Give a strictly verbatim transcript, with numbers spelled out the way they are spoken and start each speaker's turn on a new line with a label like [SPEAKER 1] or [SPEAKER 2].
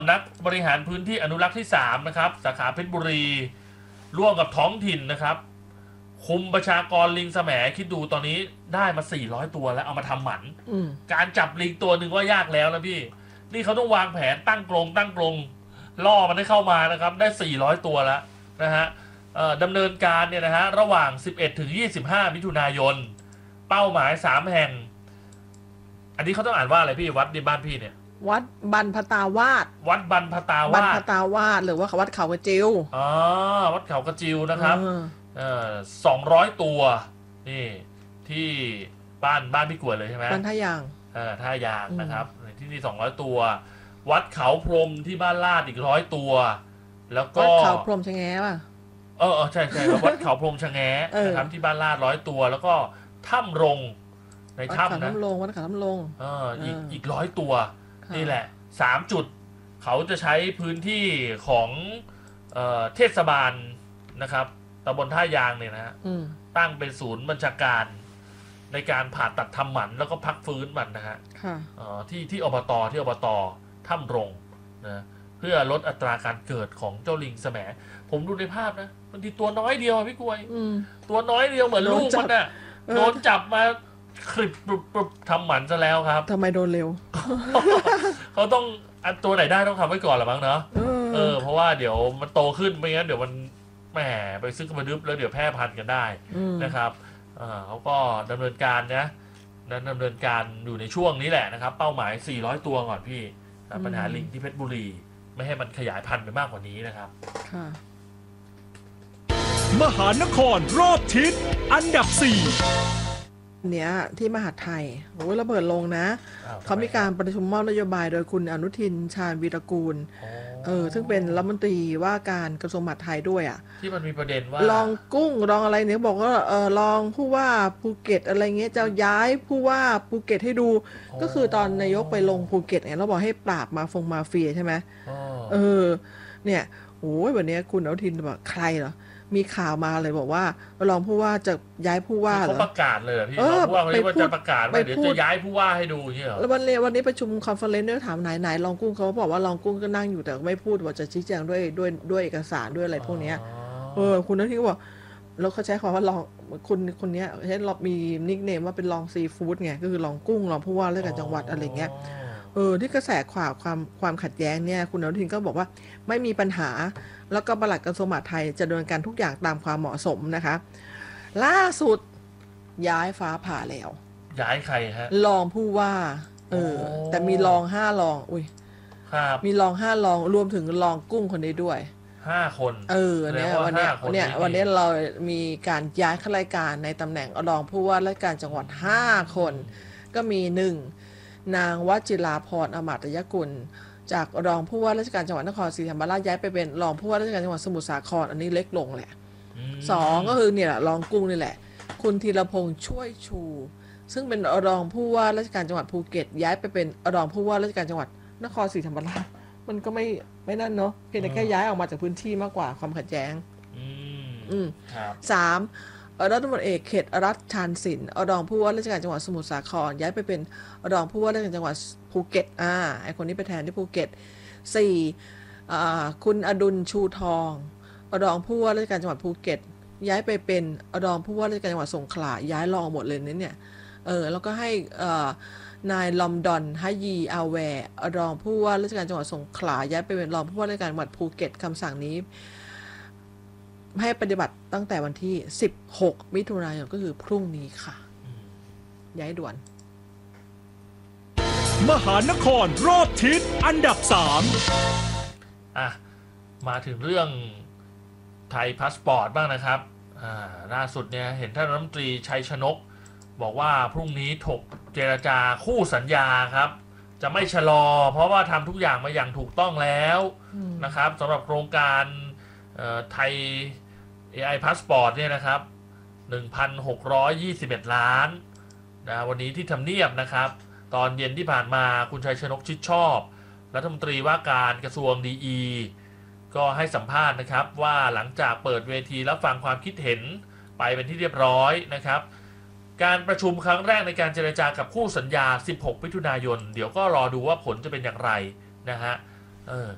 [SPEAKER 1] นักบริหารพื้นที่อนุรักษ์ที่สามนะครับสาขาเพชรบุรีร่วมกับท้องถิ่นนะครับคุมประชากรลิงแสมคิดดูตอนนี้ได้มาสี่ร้อยตัวแล้วเอามาทำหมันการจับลิงตัวหนึ่งว่ายากแล้วนะพี่นี่เขาต้องวางแผนตั้งกรงตั้งกรงล่อมันให้เข้ามานะครับได้สี่ร้อยตัวแล้วนะฮะดำเนินการเนี่ยนะฮะระหว่างสิบเอ็ดถึงยี่สิบห้ามิถุนายนเป้าหมายสามแห่งอันนี้เขาต้องอ่านว่าอะไรพี่วัดในบ้านพี่เนี่ย
[SPEAKER 2] วัดบรรพตาวาส
[SPEAKER 1] วัดบรรพตาวาส
[SPEAKER 2] บรรพตาวาสหรือว่าวัดเขากระจิว
[SPEAKER 1] อ๋อวัดเขากระจิวนะครับเอ่อสองร้อยตัวนี่ที่บ้านบ้านพี่กวยเลยใช่ไหม
[SPEAKER 2] บ้านท่ายาง
[SPEAKER 1] เออท่ายางนะครับที่นี่สองร้อยตัววัดเขาพรมที่บ้านลาดอีกร้อยตัวแล้วก็
[SPEAKER 2] วัดเขาพรมชะแงป่ะ
[SPEAKER 1] เออใช่ใช่วัดเขาพรมชะแงนะครับที่บ้านลาดร้อยตัวแล้วก็ถ้ำรงในถ้ำนะ
[SPEAKER 2] ถ้ำรงวัดเขาถ้ำรง
[SPEAKER 1] เอออีกอีกร้อยตัวนี่แหละสามจุดเขาจะใช้พื้นที่ของเอ่อเทศบาลนะครับตำบลท่ายางเนี่ยนะฮะตั้งเป็นศูนย์บัญชาการในการผ่าตัดทำหมันแล้วก็พักฟื้นมันนะฮะที่ที่อบตที่อบตถ้ำรงนะเพื่อลดอัตราการเกิดของเจ้าลิงแสมผมดูในภาพนะบางทีตัวน้อยเดียวพี่กวยตัวน้อยเดียวเหมือนลูกมันน่ะโดนจับมาคลิปปรุบทำหมันซะแล้วครับ
[SPEAKER 2] ทำไมโดนเร็ว
[SPEAKER 1] เขาต้องตัวไหนได้ต้องทำไว้ก่อนหรือมั้งเนาะเออเพราะว่าเดี๋ยวมันโตขึ้นไม่งั้นเดี๋ยวมันแหมไปซื้อกระดึ๊บแล้วเดี๋ยวแพร่พันธุ์กันได้นะครับเขาก็ดำเนินการนะนั้นดำเนินการอยู่ในช่วงนี้แหละนะครับเป้าหมายสี่ร้อยตัวก่อนพี่ปัญหาลิงที่เพชรบุรีไม่ให้มันขยายพันธุ์ไปมากกว่านี้นะครับ
[SPEAKER 3] มหานครรอบทิศอันดับสี่
[SPEAKER 2] เนี้ยที่มหาไทยโอ้ยระเบิดลงนะเขามีการประชุมมอบนโยบายโดยคุณอนุทินชาญวีรกูลเออซึ่งเป็นรัฐมนตรีว่าการกระทรวงมหาดไทยด้วยอ่ะ
[SPEAKER 1] ที่มันมีประเด็นว่า
[SPEAKER 2] ลองกุ้งลองอะไรเนี่ยบอกว่าเออลองผู้ว่าภูเก็ตอะไรเงี้ยจะย้ายผู้ว่าภูเก็ตให้ดูก็คือตอนนายกไปลงภูเก็ตเนี่ยเราบอกให้ปราบมาฟงมาเฟียใช่ไหมเออเนี่ยโอ้ยวันนี้คุณอนุทินบอกใครเหรอมีข่าวมาเลยบอกว่ารองผู้ว่าจะย้ายผู้ว่าเหรอ
[SPEAKER 1] เขาประกาศเลยพี่รองผู้ว่าเขาจะประกาศว่าเดี๋ยวจะย้ายผู้ว่าให้ดูใช่เหรอ
[SPEAKER 2] แล้ววันนี้วันนี้ประชุมคอนเฟอเรนซ์ด้วยถามไหนไหนรองกุ้งเขาบอกว่ารองกุ้งก็นั่งอยู่แต่ไม่พูดว่าจะชี้แจงด้วยด้วยด้วยเอกสารด้วยอะไรพวกนี้เออคุณอนุทินก็บอกแล้วเขาใช้คำว่ารองคุณคนนี้ใช้มีนิคเนมว่าเป็นรองซีฟู้ดไงก็คือรองกุ้งรองผู้ว่าราชการจังหวัดอะไรเงี้ยเออที่กระแสข่าวความความขัดแย้งเนี่ยคุณอนุทินก็บอกว่าไม่มีปัญหาแล้วก็ปลัดกระทรวงมหาดไทยจะดำเนินการทุกอย่างตามความเหมาะสมนะคะล่าสุดย้ายฟ้าผ่าแล้ว
[SPEAKER 1] ย้ายใครฮะ
[SPEAKER 2] รองผู้ว่าเออแต่มีรองห้ารองอุ้ย
[SPEAKER 1] ครับ
[SPEAKER 2] มีรองห้ารองรวมถึงรองกุ้งคนนี้ด้วย
[SPEAKER 1] ห้าคน
[SPEAKER 2] เออเนี่ยวันนี้เนี่ยวันนี้เรามีการย้ายข้าราชการในตำแหน่งรองผู้ว่าราชการจังหวัดห้าคนก็มีหนึ่งนางวจิราพรอมาตยกุลจากรองผู้ว่าราชการจังหวัดนครศรีธรรมราชย้ายไปเป็นรองผู้ว่าราชการจังหวัดสมุทรสาครอันนี้เล็กลงแหละสองก็คือเนี่ยรองกุ้งนี่แหละคุณธีรพงษ์ช่วยชูซึ่งเป็นรองผู้ว่าราชการจังหวัดภูเก็ตย้ายไปเป็นรองผู้ว่าราชการจังหวัดนครศรีธรรมราชมันก็ไม่ไม่นั่นเนาะเพียงแต่แค่ย้ายออกมาจากพื้นที่มากกว่าความขัดแย้งอืมสามรัฐมนตรีเอกเขตรัฐชาญศิลป์รองผู้ว่าราชการจังหวัดสมุทรสาครย้ายไปเป็นรองผู้ว่าราชการจังหวัดภูเก็ตอ่าไอคนนี้ไปแทนที่ภูเก็ตสี่อ่าคุณอดุลชูทองรองผู้ว่าราชการจังหวัดภูเก็ตย้ายไปเป็นรองผู้ว่าราชการจังหวัดสงขลาย้ายรองหมดเลยเนี่ยเออแล้วก็ให้อ่านายลอมดอนฮายีอาแวร์รองผู้ว่าราชการจังหวัดสงขลาย้ายไปเป็นรองผู้ว่าราชการจังหวัดภูเก็ตคำสั่งนี้ให้ปฏิบัติตั้งแต่วันที่สิบหกมิถุนายนก็คือพรุ่งนี้ค่ะย้ายด่วน
[SPEAKER 3] มหานครรอบทิศอันดับสาม
[SPEAKER 1] อ่ะมาถึงเรื่องไทยพาสปอร์ตบ้างนะครับอ่าล่าสุดเนี่ยเห็นท่านรัฐมนตรีชัยชนกบอกว่าพรุ่งนี้ถกเจรจาคู่สัญญาครับจะไม่ชะลอเพราะว่าทำทุกอย่างมาอย่างถูกต้องแล้วนะครับสำหรับโครงการไทย เอ ไอ Passport เนี่ยนะครับ หนึ่งพันหกร้อยยี่สิบเอ็ด ล้านนะวันนี้ที่ทำเนียบนะครับตอนเย็นที่ผ่านมาคุณชัยชนกชิดชอบรัฐมนตรีว่าการกระทรวงดีอีก็ให้สัมภาษณ์นะครับว่าหลังจากเปิดเวทีรับฟังความคิดเห็นไปเป็นที่เรียบร้อยนะครับการประชุมครั้งแรกในการเจรจากับคู่สัญญาสิบหกมิถุนายนเดี๋ยวก็รอดูว่าผลจะเป็นอย่างไรนะฮะเออ